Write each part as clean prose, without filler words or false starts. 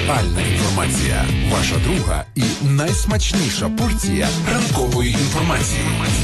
Актуальна інформація. Ваша друга і найсмачніша порція ранкової інформації.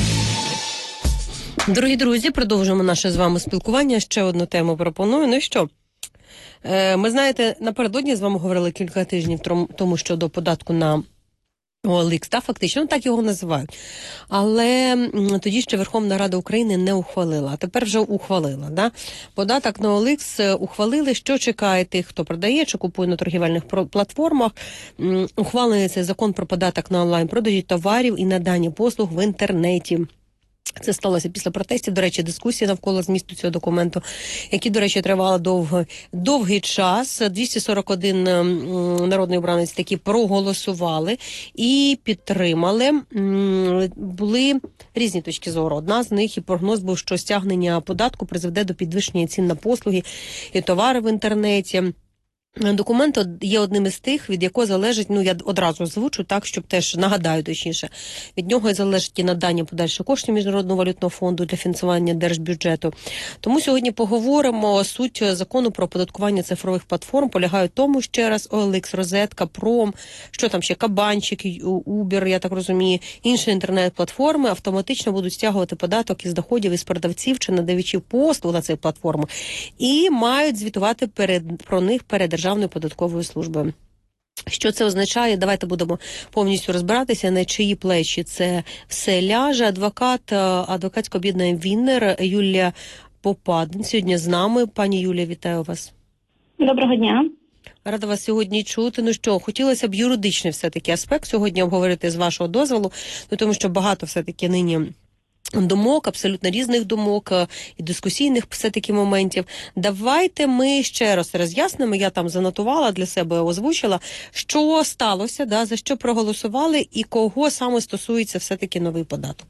Дорогі друзі, продовжуємо наше з вами спілкування. Ще одну тему пропоную. Ну і що? Ми, знаєте, напередодні з вами говорили кілька тижнів тому щодо податку на OLX, фактично, так його називають. Але тоді ще Верховна Рада України не ухвалила, а тепер вже ухвалила. Да? Податок на OLX ухвалили. Що чекає тих, хто продає чи купує на торгівельних платформах? Ухвалений цей закон про податок на онлайн-продажі товарів і надання послуг в інтернеті. Це сталося після протестів, до речі, дискусії навколо змісту цього документу, які, до речі, тривали довгий час. 241 народний обранець таки проголосували і підтримали. Були різні точки зору. Одна з них і прогноз був, що стягнення податку призведе до підвищення цін на послуги і товари в інтернеті. Документ є одним із тих, від якого залежить, я одразу озвучу, так, щоб теж нагадаю точніше, від нього і залежить і надання подальших коштів Міжнародного валютного фонду для фінансування держбюджету. Тому сьогодні поговоримо. Суть закону про оподаткування цифрових платформ полягає в тому, ще раз, OLX, Розетка, Пром, що там ще, Кабанчик, Uber, я так розумію, інші інтернет-платформи автоматично будуть стягувати податок із доходів із продавців чи надавачів послуг на цих платформах і мають звітувати про них перед Державною податковою службою. Що це означає? Давайте будемо повністю розбиратися, на чиї плечі це все ляже. Адвокатського об'єднання «Віннер» Юлія Попадин сьогодні з нами. Пані Юлія, вітаю вас. Доброго дня. Рада вас сьогодні чути. Ну що, хотілося б юридичний все-таки аспект сьогодні обговорити з вашого дозволу, тому що багато все-таки нині думок, абсолютно різних думок і дискусійних все-таки моментів. Давайте ми ще раз роз'яснимо, я там занотувала для себе, озвучила, що сталося, за що проголосували і кого саме стосується все-таки новий податок.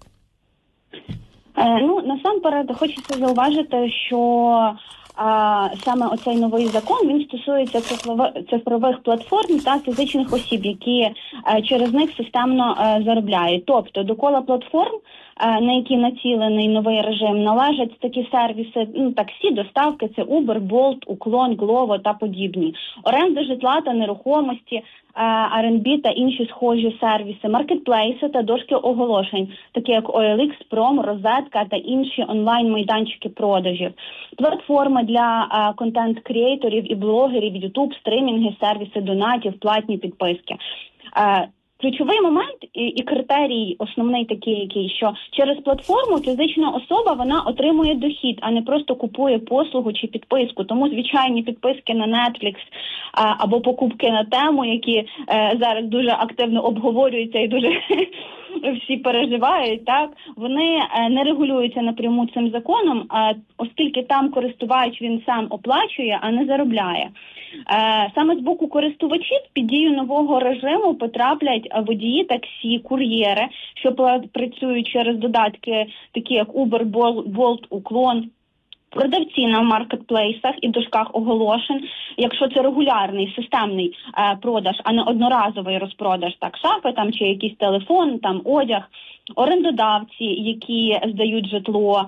Насамперед хочеться зауважити, що саме оцей новий закон, він стосується цифрових платформ та фізичних осіб, які через них системно заробляють. Тобто до кола платформ, на які націлений новий режим, належать такі сервіси, таксі, доставки, це Uber, Bolt, Уклон, Glovo та подібні. Оренда житла та нерухомості, R&B та інші схожі сервіси, маркетплейси та дошки оголошень, такі як OLX, Пром, Розетка та інші онлайн-майданчики продажів, платформи для контент-креаторів і блогерів, YouTube, стримінги, сервіси донатів, платні підписки. Ключовий момент і критерій основний такий, що через платформу фізична особа, вона отримує дохід, а не просто купує послугу чи підписку. Тому звичайні підписки на Netflix або покупки на тему, які зараз дуже активно обговорюються і дуже всі переживають, так, вони не регулюються напряму цим законом, оскільки там користувач він сам оплачує, а не заробляє. Саме з боку користувачів під дію нового режиму потраплять водії таксі, кур'єри, що працюють через додатки, такі як Uber, Bolt, Уклон, продавці на маркетплейсах і дошках оголошень, якщо це регулярний, системний продаж, а не одноразовий розпродаж, так, шафи там, чи якийсь телефон, там, одяг, орендодавці, які здають житло,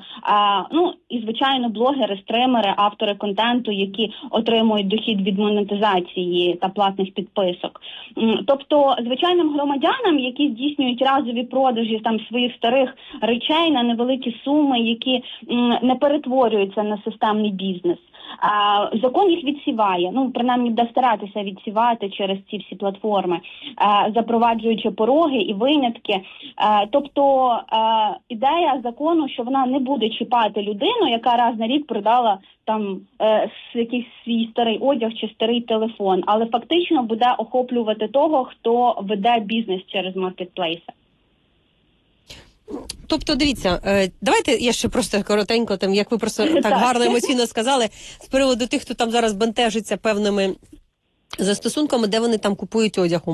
і, звичайно, блогери, стримери, автори контенту, які отримують дохід від монетизації та платних підписок. Тобто, звичайним громадянам, які здійснюють разові продажі там своїх старих речей на невеликі суми, які не перетворюються на системний бізнес, закон їх відсіває, принаймні буде старатися відсівати через ці всі платформи, запроваджуючи пороги і винятки. Тобто ідея закону, що вона не буде чіпати людину, яка раз на рік продала там якийсь свій старий одяг чи старий телефон, але фактично буде охоплювати того, хто веде бізнес через маркетплейси. Тобто, дивіться, давайте я ще просто коротенько, як ви просто так гарно емоційно сказали, з приводу тих, хто там зараз бентежиться певними застосунками, де вони там купують одяг.